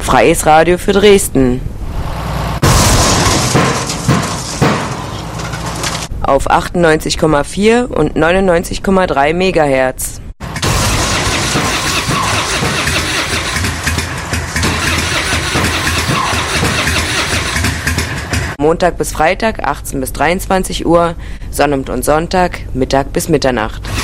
Freies Radio für Dresden. Auf 98,4 und 99,3 Megahertz. Montag bis Freitag 18 bis 23 Uhr, Sonnabend und Sonntag Mittag bis Mitternacht.